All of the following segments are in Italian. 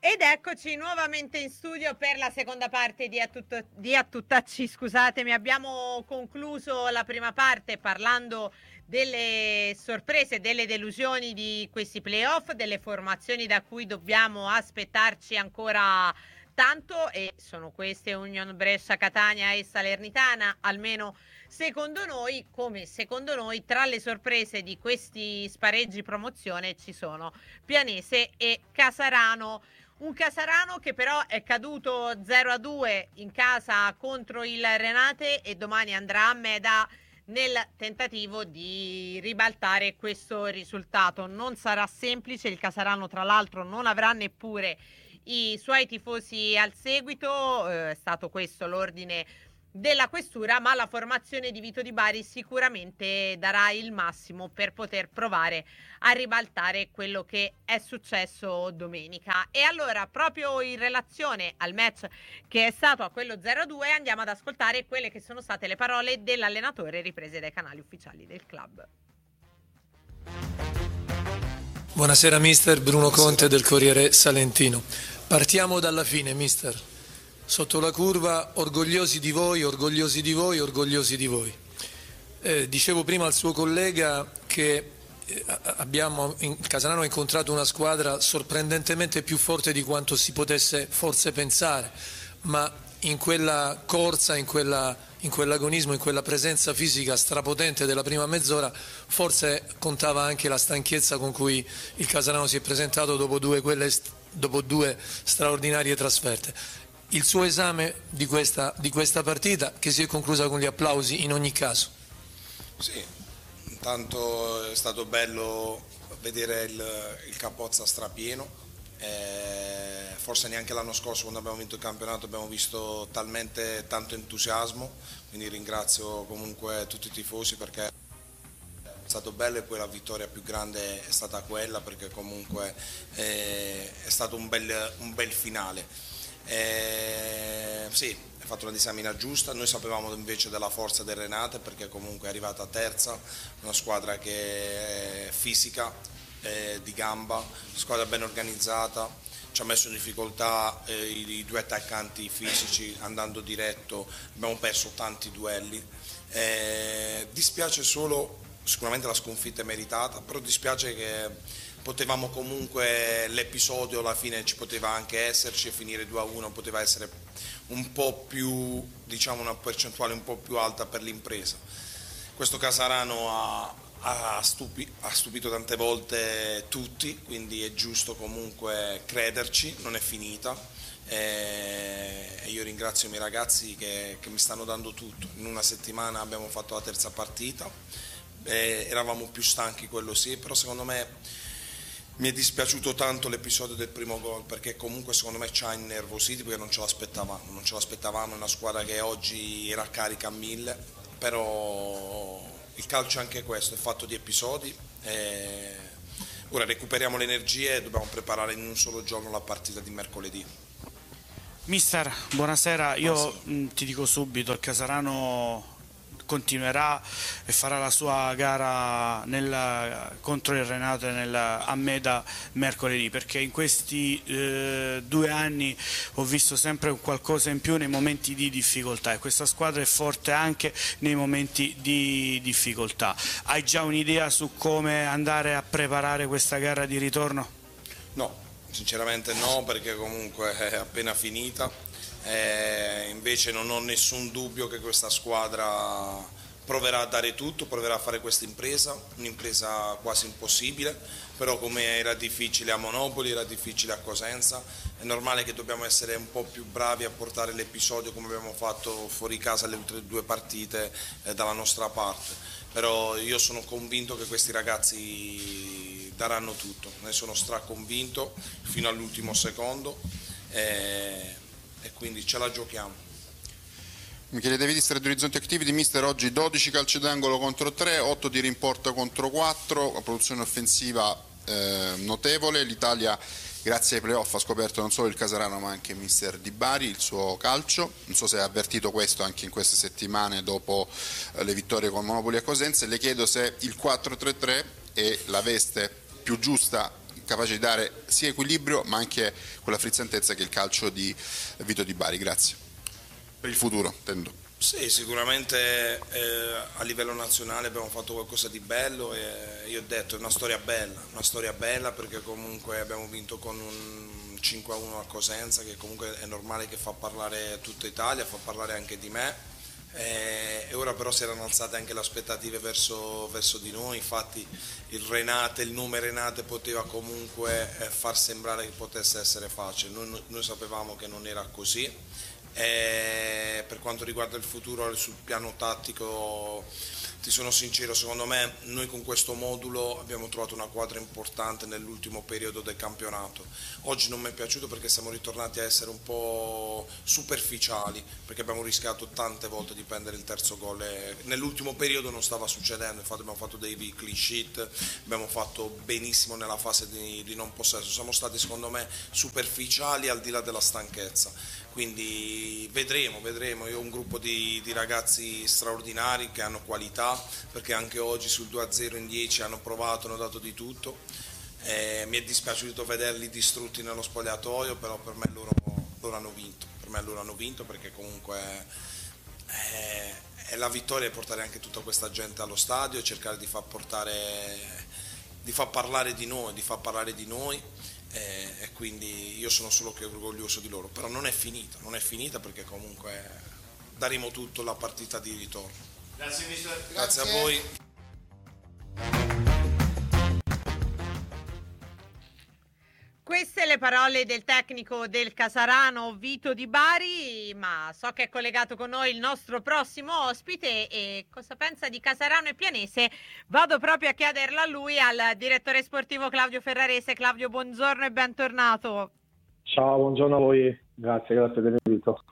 Ed eccoci nuovamente in studio per la seconda parte di A Tuttacci, scusatemi. Abbiamo concluso la prima parte parlando delle sorprese, delle delusioni di questi playoff, delle formazioni da cui dobbiamo aspettarci ancora tanto, e sono queste Union Brescia, Catania e Salernitana, almeno secondo noi. Come secondo noi, tra le sorprese di questi spareggi promozione ci sono Pianese e Casarano. Un Casarano che però è caduto 0-2 in casa contro il Renate e domani andrà a Meda nel tentativo di ribaltare questo risultato. Non sarà semplice, il Casarano tra l'altro non avrà neppure i suoi tifosi al seguito, è stato questo l'ordine della questura, ma la formazione di Vito Di Bari sicuramente darà il massimo per poter provare a ribaltare quello che è successo domenica. E allora, proprio in relazione al match che è stato a quello 0-2, andiamo ad ascoltare quelle che sono state le parole dell'allenatore riprese dai canali ufficiali del club. Buonasera mister, Bruno Conte del Corriere Salentino. Partiamo dalla fine mister. Sotto la curva, orgogliosi di voi, orgogliosi di voi, orgogliosi di voi. Dicevo prima al suo collega che Casarano ha incontrato una squadra sorprendentemente più forte di quanto si potesse forse pensare, ma in quella corsa, in quell'agonismo, in quella presenza fisica strapotente della prima mezz'ora, forse contava anche la stanchezza con cui il Casarano si è presentato dopo due straordinarie trasferte. Il suo esame di questa partita, che si è conclusa con gli applausi in ogni caso. Sì, intanto è stato bello vedere il Capozza strapieno, forse neanche l'anno scorso quando abbiamo vinto il campionato abbiamo visto talmente tanto entusiasmo, quindi ringrazio comunque tutti i tifosi perché è stato bello, e poi la vittoria più grande è stata quella perché comunque è stato un bel finale. Sì, ha fatto una disamina giusta. Noi sapevamo invece della forza del Renate perché comunque è arrivata terza, una squadra che è fisica, di gamba, squadra ben organizzata, ci ha messo in difficoltà i due attaccanti fisici andando diretto, abbiamo perso tanti duelli. Dispiace solo, sicuramente la sconfitta è meritata, però dispiace che potevamo comunque, l'episodio alla fine ci poteva anche esserci e finire 2-1, poteva essere un po' più, diciamo una percentuale un po' più alta per l'impresa. Questo Casarano ha stupito tante volte tutti, quindi è giusto comunque crederci, non è finita. E io ringrazio i miei ragazzi che mi stanno dando tutto. In una settimana abbiamo fatto la terza partita, eravamo più stanchi, quello sì, però secondo me mi è dispiaciuto tanto l'episodio del primo gol perché comunque secondo me ci ha innervositi perché non ce l'aspettavamo, è una squadra che oggi era carica a 1000, però il calcio è anche questo, è fatto di episodi, ora recuperiamo le energie e dobbiamo preparare in un solo giorno la partita di mercoledì. Mister, buonasera, io ti dico subito, il Casarano continuerà e farà la sua gara contro il Renate a Meda mercoledì, perché in questi 2 anni ho visto sempre qualcosa in più nei momenti di difficoltà e questa squadra è forte anche nei momenti di difficoltà. Hai già un'idea su come andare a preparare questa gara di ritorno? No, sinceramente no, perché comunque è appena finita. Invece non ho nessun dubbio che questa squadra proverà a dare tutto, proverà a fare questa impresa, un'impresa quasi impossibile, però come era difficile a Monopoli, era difficile a Cosenza, è normale che dobbiamo essere un po' più bravi a portare l'episodio come abbiamo fatto fuori casa le ultime 2 partite dalla nostra parte, però io sono convinto che questi ragazzi daranno tutto, ne sono straconvinto fino all'ultimo secondo. E quindi ce la giochiamo. Michele De Vitis, Red Orizzonti Activity. Mister, oggi 12 calci d'angolo contro 3, 8 di rimporta contro 4, la produzione offensiva notevole. L'Italia grazie ai playoff ha scoperto non solo il Casarano ma anche mister Di Bari, il suo calcio. Non so se ha avvertito questo anche in queste settimane dopo le vittorie con Monopoli e Cosenza. Le chiedo se il 4-3-3 è la veste più giusta capace di dare sia equilibrio ma anche quella frizzantezza che è il calcio di Vito Di Bari. Grazie. Per il futuro, intendo. Sì, sicuramente a livello nazionale abbiamo fatto qualcosa di bello e io ho detto è una storia bella perché comunque abbiamo vinto con un 5-1 a Cosenza, che comunque è normale che fa parlare tutta Italia, fa parlare anche di me, e ora però si erano alzate anche le aspettative verso di noi. Infatti il nome Renate poteva comunque far sembrare che potesse essere facile, noi sapevamo che non era così. Per quanto riguarda il futuro sul piano tattico, ti sono sincero, secondo me noi con questo modulo abbiamo trovato una quadra importante nell'ultimo periodo del campionato. Oggi non mi è piaciuto perché siamo ritornati a essere un po' superficiali, perché abbiamo rischiato tante volte di prendere il terzo gol e nell'ultimo periodo non stava succedendo. Infatti abbiamo fatto dei clean sheet, abbiamo fatto benissimo nella fase di non possesso, siamo stati secondo me superficiali al di là della stanchezza. Quindi vedremo, io ho un gruppo di ragazzi straordinari che hanno qualità, perché anche oggi sul 2-0 in 10 hanno provato, hanno dato di tutto. Mi è dispiaciuto vederli distrutti nello spogliatoio, però per me loro hanno vinto, perché comunque è la vittoria, è portare anche tutta questa gente allo stadio e cercare di far parlare di noi. E quindi io sono solo che orgoglioso di loro, però non è finita perché comunque daremo tutto la partita di ritorno. Grazie mister. Grazie a voi. Queste le parole del tecnico del Casarano Vito Di Bari, ma so che è collegato con noi il nostro prossimo ospite e cosa pensa di Casarano e Pianese vado proprio a chiederlo a lui, al direttore sportivo Claudio Ferrarese. Claudio, buongiorno e bentornato. Ciao, buongiorno a voi, grazie dell'invito.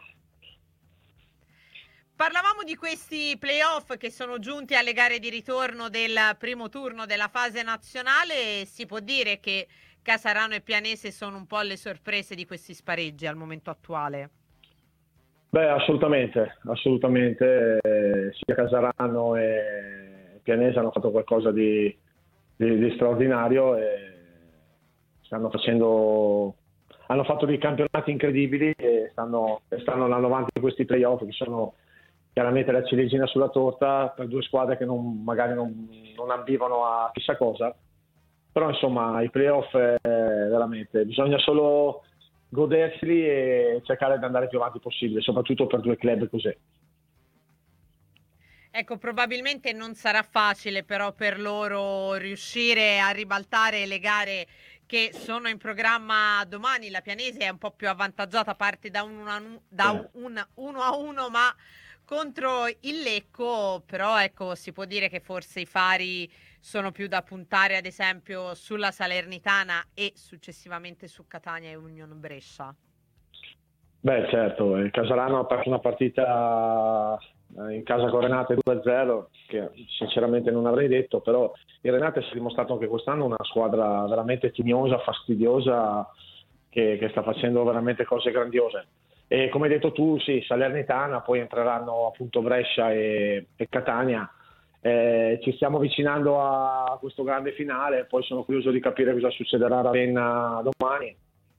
Parlavamo di questi playoff che sono giunti alle gare di ritorno del primo turno della fase nazionale. Si può dire che Casarano e Pianese sono un po' le sorprese di questi spareggi al momento attuale? Beh, assolutamente. Sia Casarano e Pianese hanno fatto qualcosa di straordinario e hanno fatto dei campionati incredibili e stanno andando avanti in questi playoff, che sono chiaramente la ciliegina sulla torta per due squadre che magari non ambivano a chissà cosa. Però insomma i playoff veramente bisogna solo goderseli e cercare di andare più avanti possibile, soprattutto per due club così. Ecco, probabilmente non sarà facile però per loro riuscire a ribaltare le gare che sono in programma domani. La Pianese è un po' più avvantaggiata, parte da un 1-1 ma contro il Lecco, però ecco, si può dire che forse i fari sono più da puntare ad esempio sulla Salernitana e successivamente su Catania e Union Brescia. Beh certo, il Casarano ha perso una partita in casa con Renate 2-0 che sinceramente non avrei detto, però il Renate si è dimostrato anche quest'anno una squadra veramente tignosa, fastidiosa, che sta facendo veramente cose grandiose. E come hai detto tu, sì, Salernitana, poi entreranno appunto Brescia e Catania. Ci stiamo avvicinando a questo grande finale, poi sono curioso di capire cosa succederà a Ravenna domani.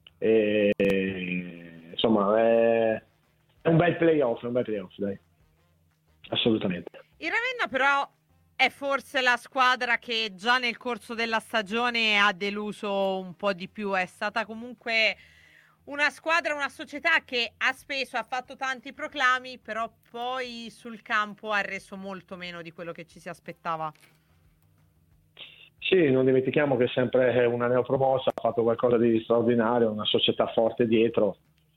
Insomma, è un bel playoff, dai. Assolutamente. Il Ravenna però è forse la squadra che già nel corso della stagione ha deluso un po' di più. È stata comunque una squadra, una società che ha speso, ha fatto tanti proclami, però poi sul campo ha reso molto meno di quello che ci si aspettava. Sì, non dimentichiamo che è sempre una neopromossa, ha fatto qualcosa di straordinario, una società forte dietro.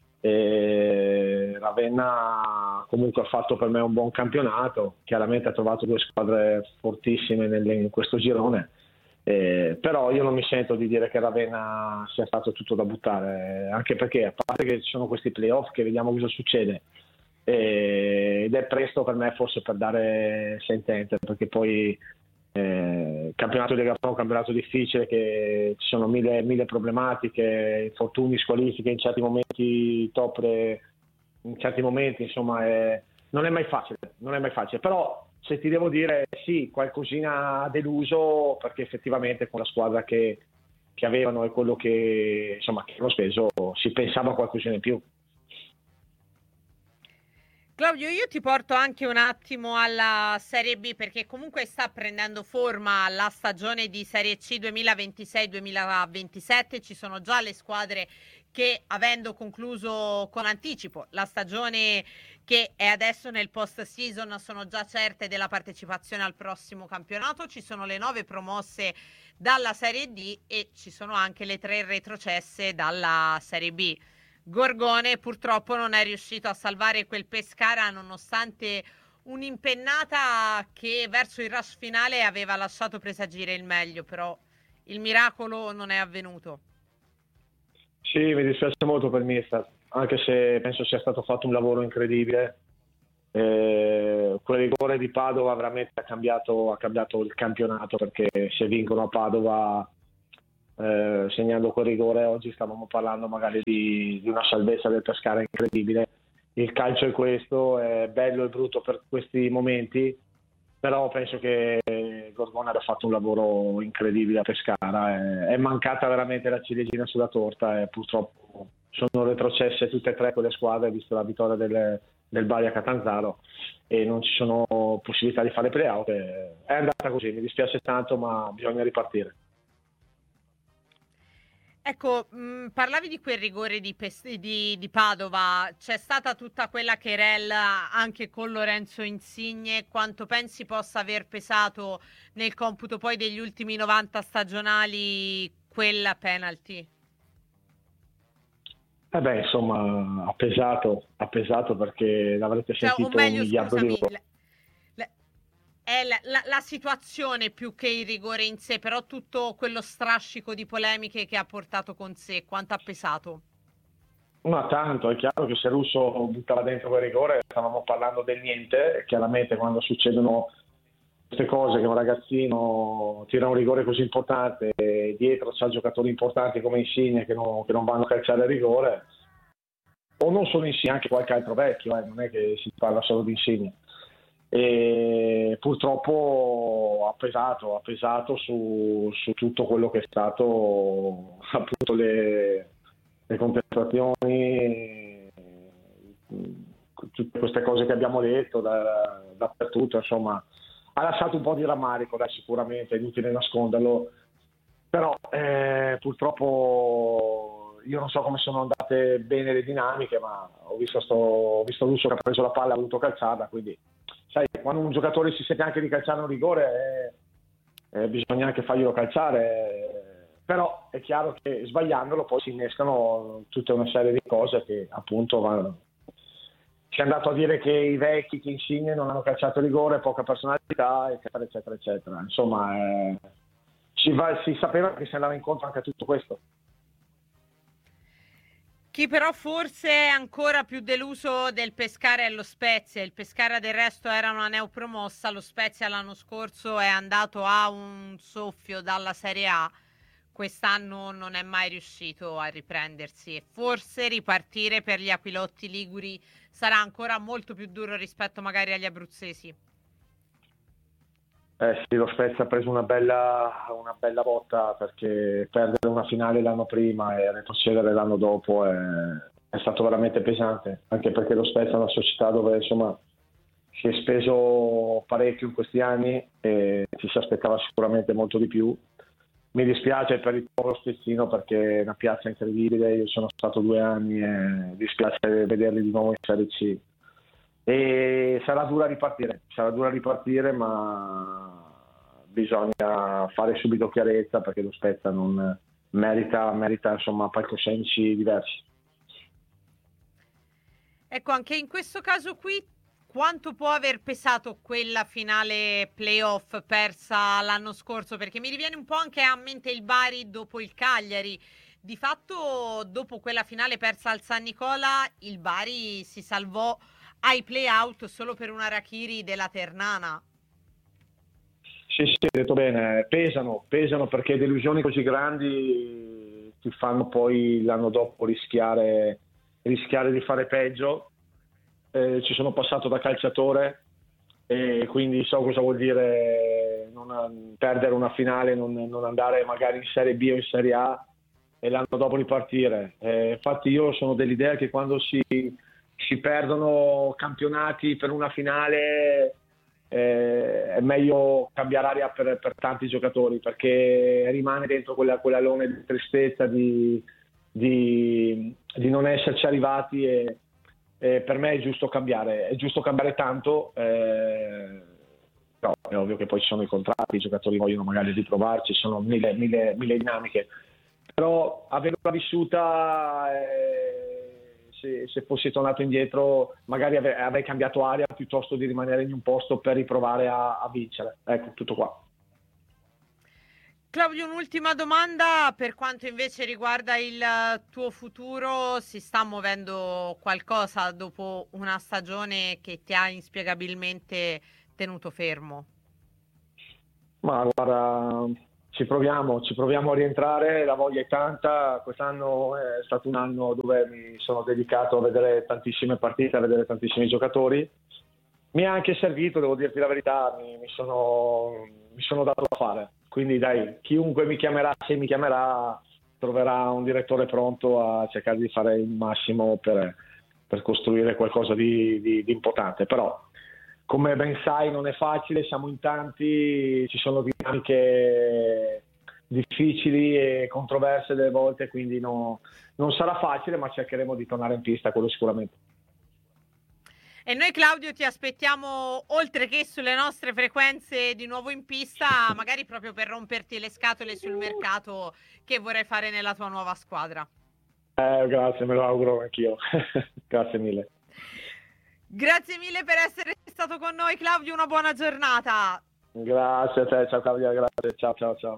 E Ravenna comunque ha fatto per me un buon campionato, chiaramente ha trovato due squadre fortissime in questo girone. Però io non mi sento di dire che Ravenna sia stato tutto da buttare, anche perché a parte che ci sono questi playoff che vediamo cosa succede ed è presto per me forse per dare sentenze, perché poi il campionato di Agapano è un campionato difficile, che ci sono mille problematiche, infortuni, squalifiche in certi momenti, in certi momenti, insomma non è mai facile, però se ti devo dire sì, qualcosina ha deluso, perché effettivamente con la squadra che che avevano e quello che hanno speso, si pensava a qualcosina in più. Claudio, io ti porto anche un attimo alla Serie B, perché comunque sta prendendo forma la stagione di Serie C 2026-2027. Ci sono già le squadre che, avendo concluso con anticipo la stagione che è adesso nel post season, sono già certe della partecipazione al prossimo campionato. Ci sono le 9 promosse dalla Serie D e ci sono anche le 3 retrocesse dalla Serie B. Gorgone purtroppo non è riuscito a salvare quel Pescara, nonostante un'impennata che verso il rush finale aveva lasciato presagire il meglio, però il miracolo non è avvenuto. Sì, mi dispiace molto per il mister, anche se penso sia stato fatto un lavoro incredibile. Quel rigore di Padova veramente ha cambiato il campionato, perché se vincono a Padova segnando quel rigore, oggi stavamo parlando magari di una salvezza del Pescara incredibile. Il calcio è questo, è bello e brutto per questi momenti, però penso che Gorgone abbia fatto un lavoro incredibile a Pescara. È mancata veramente la ciliegina sulla torta e purtroppo sono retrocesse tutte e 3 quelle squadre, visto la vittoria del Bari a Catanzaro, e non ci sono possibilità di fare play-out. È andata così, mi dispiace tanto, ma bisogna ripartire. Ecco, parlavi di quel rigore di Padova, c'è stata tutta quella querela anche con Lorenzo Insigne. Quanto pensi possa aver pesato nel computo poi degli ultimi 90 stagionali quella penalty? Insomma, ha pesato perché l'avrete sentito o meglio, 1 miliardo di scusami, volte. è la situazione più che il rigore in sé, però tutto quello strascico di polemiche che ha portato con sé, quanto ha pesato? Ma tanto, è chiaro che se Russo buttava dentro quel rigore stavamo parlando del niente, e chiaramente quando succedono queste cose, che un ragazzino tira un rigore così importante e dietro c'ha giocatori importanti come Insigne che non vanno a calciare il rigore, o non solo Insigne, anche qualche altro vecchio, non è che si parla solo di Insigne. E purtroppo ha pesato su tutto quello che è stato, appunto, le contestazioni, tutte queste cose che abbiamo detto dappertutto. Insomma, ha lasciato un po' di rammarico, sicuramente, è inutile nasconderlo, però purtroppo io non so come sono andate bene le dinamiche, ma ho visto Russo che ha preso la palla e ha voluto calciarla, quindi sai, quando un giocatore si sente anche di calciare un rigore, bisogna anche farglielo calciare, però è chiaro che sbagliandolo poi si innescano tutta una serie di cose che appunto vanno. Si è andato a dire che i vecchi, che Insigne, non hanno calciato rigore, poca personalità, eccetera, eccetera, eccetera. Insomma, si sapeva che si andava incontro anche a tutto questo. Chi però forse è ancora più deluso del Pescara è lo Spezia. Il Pescara del resto era una neopromossa, lo Spezia l'anno scorso è andato a un soffio dalla Serie A, quest'anno non è mai riuscito a riprendersi e forse ripartire per gli Aquilotti liguri sarà ancora molto più duro rispetto magari agli abruzzesi. Sì, lo Spezia ha preso una bella botta, perché perdere una finale l'anno prima e retrocedere l'anno dopo è stato veramente pesante, anche perché lo Spezia è una società dove insomma si è speso parecchio in questi anni e ci si aspettava sicuramente molto di più. Mi dispiace per il povero Spezzino, perché è una piazza incredibile, io sono stato 2 anni e dispiace vederli di nuovo in Serie C. E sarà dura ripartire, ma bisogna fare subito chiarezza, perché lo Spezia non merita insomma palcoscenici diversi. Ecco, anche in questo caso qui quanto può aver pesato quella finale playoff persa l'anno scorso? Perché mi riviene un po' anche a mente il Bari dopo il Cagliari. Di fatto, dopo quella finale persa al San Nicola, il Bari si salvò ai play-out solo per una Rakiri della Ternana. Sì, hai detto bene, pesano perché delusioni così grandi ti fanno poi l'anno dopo rischiare di fare peggio. Ci sono passato da calciatore e quindi so cosa vuol dire non perdere una finale, non andare magari in Serie B o in Serie A e l'anno dopo ripartire. Infatti io sono dell'idea che quando si perdono campionati per una finale è meglio cambiare aria per tanti giocatori, perché rimane dentro quell'alone di tristezza di non esserci arrivati e per me è giusto cambiare tanto, però è ovvio che poi ci sono i contratti, i giocatori vogliono magari riprovarci, ci sono mille dinamiche, però averla vissuta, se fossi tornato indietro magari avrei cambiato aria piuttosto di rimanere in un posto per riprovare a vincere. Ecco, tutto qua. Claudio, un'ultima domanda per quanto invece riguarda il tuo futuro. Si sta muovendo qualcosa dopo una stagione che ti ha inspiegabilmente tenuto fermo? Ma guarda, ci proviamo a rientrare, la voglia è tanta. Quest'anno è stato un anno dove mi sono dedicato a vedere tantissime partite, a vedere tantissimi giocatori. Mi è anche servito, devo dirti la verità, mi sono dato da fare. Quindi dai, chiunque mi chiamerà, se mi chiamerà, troverà un direttore pronto a cercare di fare il massimo per costruire qualcosa di importante. Però, come ben sai, non è facile, siamo in tanti, ci sono dinamiche difficili e controverse delle volte, quindi non sarà facile, ma cercheremo di tornare in pista, quello sicuramente. E noi, Claudio, ti aspettiamo, oltre che sulle nostre frequenze, di nuovo in pista, magari proprio per romperti le scatole sul mercato che vorrai fare nella tua nuova squadra. Grazie, me lo auguro anch'io. Grazie mille. Grazie mille per essere stato con noi, Claudio, una buona giornata. Grazie a te, ciao Claudia, grazie, ciao.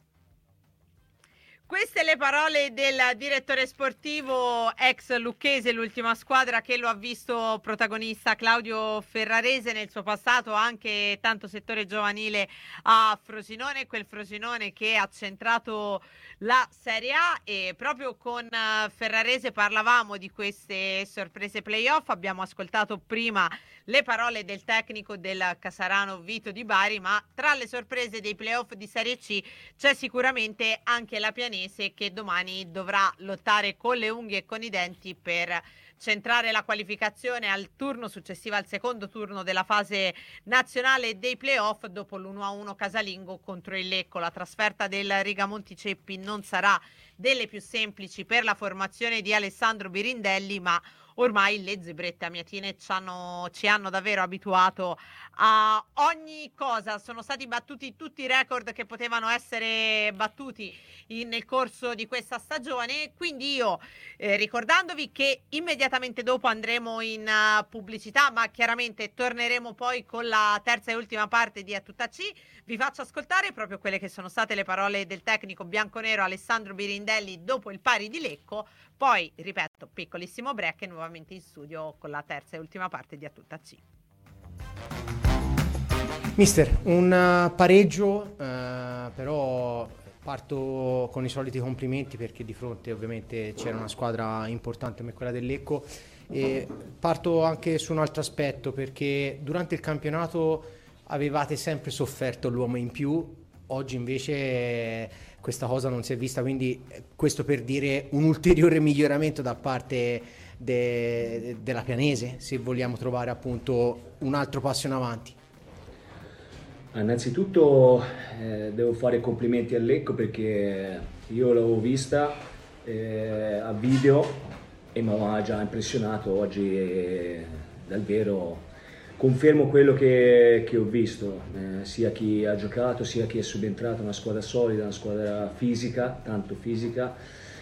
Queste le parole del direttore sportivo ex lucchese, l'ultima squadra che lo ha visto protagonista, Claudio Ferrarese, nel suo passato anche tanto settore giovanile a Frosinone, quel Frosinone che ha centrato la Serie A. E proprio con Ferrarese parlavamo di queste sorprese playoff. Abbiamo ascoltato prima le parole del tecnico del Casarano Vito Di Bari, ma tra le sorprese dei playoff di Serie C c'è sicuramente anche la Pianese, che domani dovrà lottare con le unghie e con i denti per centrare la qualificazione al turno successivo, al secondo turno della fase nazionale dei playoff, dopo l'1-1 casalingo contro il Lecco. La trasferta del Rigamonti Ceppi non sarà delle più semplici per la formazione di Alessandro Birindelli, ma ormai le zebrette amiatine ci hanno davvero abituato a ogni cosa. Sono stati battuti tutti i record che potevano essere battuti nel corso di questa stagione. Quindi io, ricordandovi che immediatamente dopo andremo in pubblicità, ma chiaramente torneremo poi con la terza e ultima parte di A Tutta C, vi faccio ascoltare proprio quelle che sono state le parole del tecnico bianconero Alessandro Birindelli dopo il pari di Lecco. Poi, ripeto, piccolissimo break e nuovamente in studio con la terza e ultima parte di A Tutta C. Mister, un pareggio, però parto con i soliti complimenti, perché di fronte ovviamente c'era una squadra importante come quella del Lecco, e parto anche su un altro aspetto, perché durante il campionato avevate sempre sofferto l'uomo in più, oggi invece questa cosa non si è vista, quindi questo per dire un ulteriore miglioramento da parte della Pianese, se vogliamo trovare appunto un altro passo in avanti. Innanzitutto devo fare complimenti al Lecco, perché io l'avevo vista a video e mi aveva già impressionato. Oggi dal vero confermo quello che ho visto, sia chi ha giocato sia chi è subentrato. Una squadra solida, una squadra fisica, tanto fisica,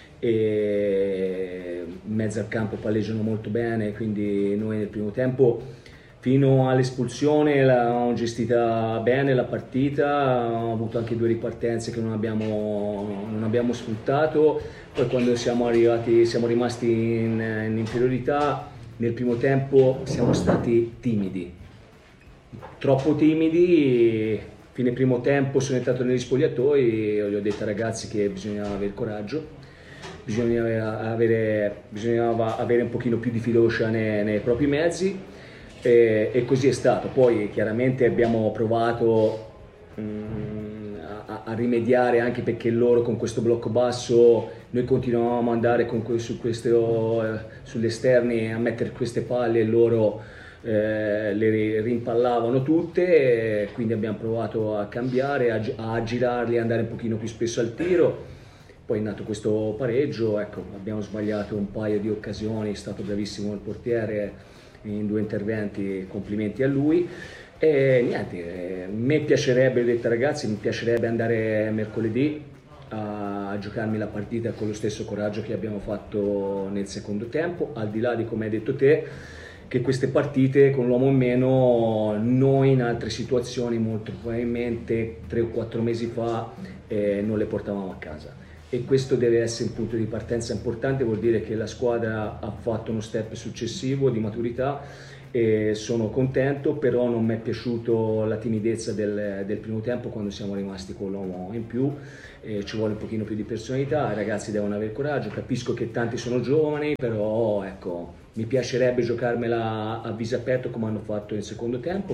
e in mezzo al campo palleggiano molto bene, quindi noi nel primo tempo fino all'espulsione l'abbiamo gestita bene la partita, abbiamo avuto anche 2 ripartenze che non abbiamo sfruttato. Poi quando siamo rimasti in inferiorità, nel primo tempo siamo stati timidi, troppo timidi. Fine primo tempo sono entrato negli spogliatoi e gli ho detto ai ragazzi che bisognava avere coraggio, bisognava avere un pochino più di fiducia nei propri mezzi. E così è stato. Poi chiaramente abbiamo provato a rimediare, anche perché loro con questo blocco basso noi continuavamo ad andare sugli esterni a mettere queste palle e loro le rimpallavano tutte, quindi abbiamo provato a cambiare, a girarli, andare un pochino più spesso al tiro. Poi è nato questo pareggio, ecco, abbiamo sbagliato un paio di occasioni, è stato bravissimo il portiere in 2 interventi, complimenti a lui. E niente, me piacerebbe, ho detto ai ragazzi, mi piacerebbe andare mercoledì a giocarmi la partita con lo stesso coraggio che abbiamo fatto nel secondo tempo, al di là di come hai detto te, che queste partite con l'uomo in meno noi in altre situazioni molto probabilmente 3 o 4 mesi fa non le portavamo a casa, e questo deve essere un punto di partenza importante, vuol dire che la squadra ha fatto uno step successivo di maturità e sono contento, però non mi è piaciuto la timidezza del primo tempo quando siamo rimasti con l'uomo in più. Ci vuole un pochino più di personalità, i ragazzi devono avere coraggio, capisco che tanti sono giovani, però ecco, mi piacerebbe giocarmela a viso aperto come hanno fatto nel secondo tempo,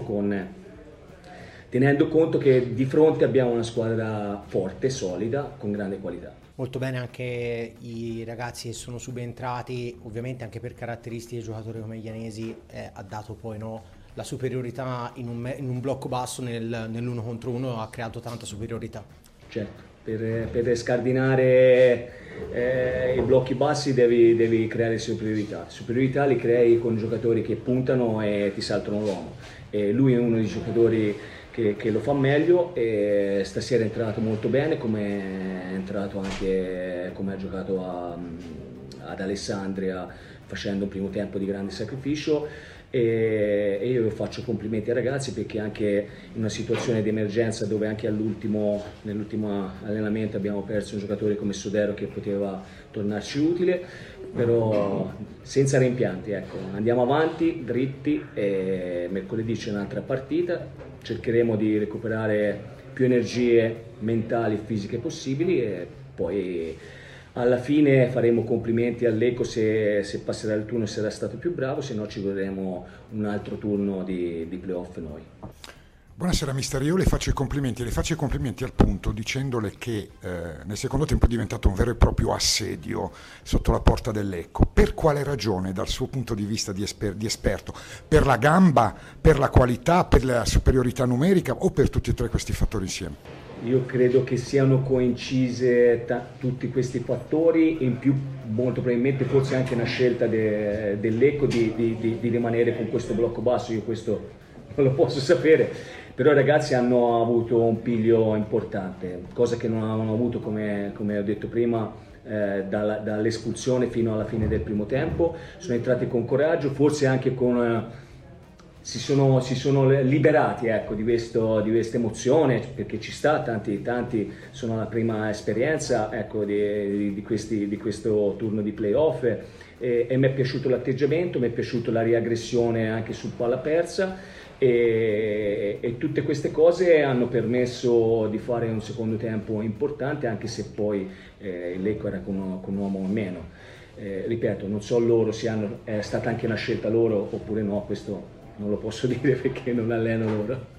tenendo conto che di fronte abbiamo una squadra forte, solida, con grande qualità. Molto bene anche i ragazzi che sono subentrati, ovviamente anche per caratteristiche di giocatori come Ianesi, ha dato poi la superiorità in un blocco basso nell'1 contro 1, ha creato tanta superiorità. Certo, per scardinare i blocchi bassi devi creare superiorità. Superiorità li crei con giocatori che puntano e ti saltano l'uomo. E lui è uno dei giocatori che lo fa meglio, e stasera è entrato molto bene, come è entrato anche come ha giocato ad Alessandria, facendo un primo tempo di grande sacrificio, e io faccio complimenti ai ragazzi, perché anche in una situazione di emergenza dove anche nell'ultimo allenamento abbiamo perso un giocatore come Sodero che poteva tornarci utile, però senza rimpianti, ecco, andiamo avanti dritti, e mercoledì c'è un'altra partita, cercheremo di recuperare più energie mentali e fisiche possibili, e poi alla fine faremo complimenti all'Eco se passerà il turno e sarà stato più bravo, se no ci godremo un altro turno di playoff noi. Buonasera mister, io le faccio i complimenti al punto dicendole che nel secondo tempo è diventato un vero e proprio assedio sotto la porta dell'Ecco. Per quale ragione, dal suo punto di vista di esperto? Per la gamba, per la qualità, per la superiorità numerica, o per tutti e tre questi fattori insieme? Io credo che siano coincise tutti questi fattori, in più molto probabilmente forse anche una scelta dell'Ecco di rimanere con questo blocco basso, io questo non lo posso sapere, però i ragazzi hanno avuto un piglio importante, cosa che non avevano avuto, come ho detto prima, dall'espulsione fino alla fine del primo tempo. Sono entrati con coraggio, forse anche si sono liberati, ecco, di questa emozione, perché ci sta, tanti sono la prima esperienza, ecco, di questo turno di playoff, e mi è piaciuto l'atteggiamento, mi è piaciuta la riaggressione anche sul palla persa, e tutte queste cose hanno permesso di fare un secondo tempo importante, anche se poi l'Ecco era con un uomo in meno. Ripeto, non so loro se è stata anche una scelta loro oppure no, questo non lo posso dire perché non alleno loro.